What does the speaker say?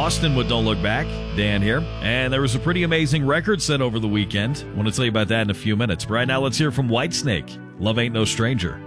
Austin with Don't Look Back. Dan here. And there was a pretty amazing record set over the weekend. I want to tell you about that in a few minutes. But right now, let's hear from Whitesnake. Love Ain't No Stranger.